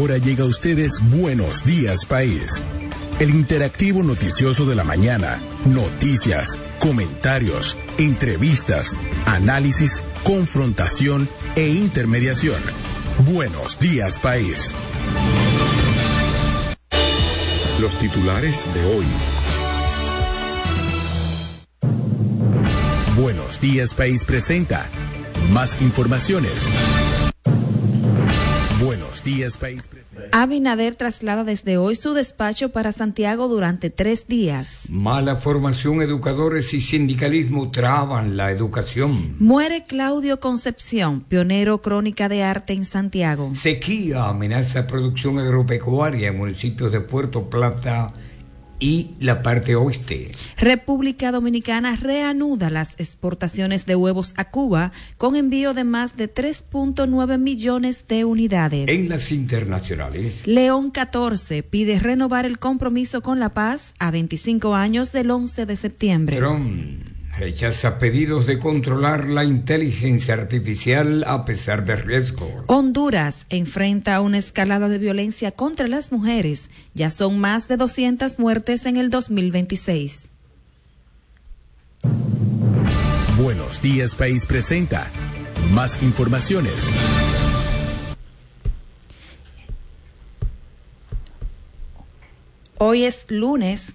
Ahora llega a ustedes Buenos Días País, el interactivo noticioso de la mañana. Noticias, comentarios, entrevistas, análisis, confrontación e intermediación. Buenos Días País. Los titulares de hoy. Buenos Días País presenta más informaciones. Buenos Días País presenta. Abinader traslada desde hoy su despacho para Santiago durante 3 días. Mala formación, educadores y sindicalismo traban la educación. Muere Claudio Concepción, pionero crónica de arte en Santiago. Sequía amenaza producción agropecuaria en municipios de Puerto Plata y la parte oeste. República Dominicana reanuda las exportaciones de huevos a Cuba con envío de más de 3.9 millones de unidades. En las internacionales, León 14 pide renovar el compromiso con la paz a 25 años del 11 de septiembre. Trump rechaza pedidos de controlar la inteligencia artificial a pesar de riesgos. Honduras enfrenta una escalada de violencia contra las mujeres. Ya son más de 200 muertes en el 2026. Buenos Días País presenta más informaciones. Hoy es lunes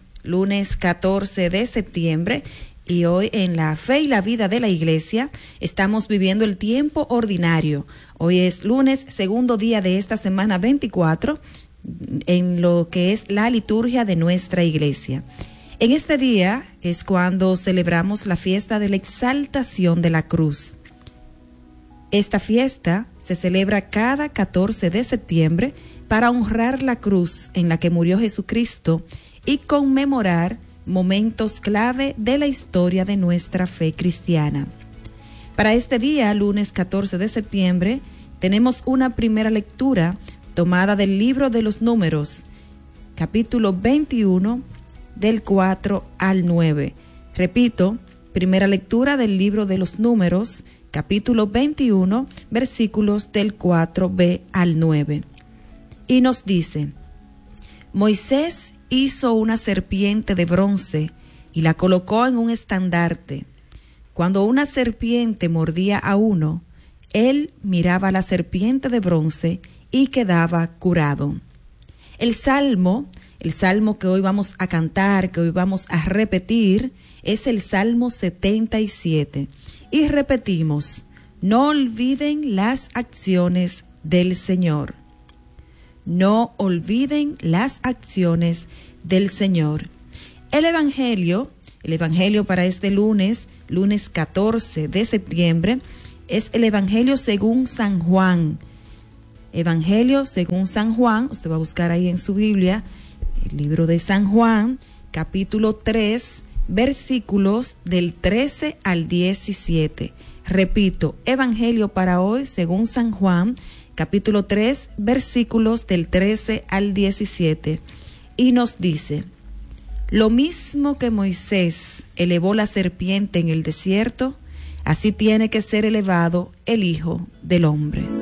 14 de septiembre. Y hoy en la fe y la vida de la iglesia estamos viviendo el tiempo ordinario. Hoy es lunes, segundo día de esta semana 24, en lo que es la liturgia de nuestra iglesia. En este día es cuando celebramos la fiesta de la exaltación de la cruz. Esta fiesta se celebra cada 14 de septiembre para honrar la cruz en la que murió Jesucristo y conmemorar momentos clave de la historia de nuestra fe cristiana. Para este día, lunes 14 de septiembre, tenemos una primera lectura tomada del libro de los Números, capítulo 21, del 4 al 9. Repito, primera lectura del libro de los Números, capítulo 21, versículos del 4b al 9. Y nos dice: Moisés hizo una serpiente de bronce y la colocó en un estandarte. Cuando una serpiente mordía a uno, él miraba a la serpiente de bronce y quedaba curado. El salmo que hoy vamos a cantar, que hoy vamos a repetir, es el Salmo 77. Y repetimos: no olviden las acciones del Señor. No olviden las acciones del Señor. El Evangelio para este lunes 14 de septiembre, es el Evangelio según San Juan. Evangelio según San Juan, usted va a buscar ahí en su Biblia, el libro de San Juan, capítulo 3, versículos del 13 al 17. Repito, Evangelio para hoy según San Juan, capítulo 3, versículos del 13 al 17, y nos dice: lo mismo que Moisés elevó la serpiente en el desierto, así tiene que ser elevado el Hijo del Hombre.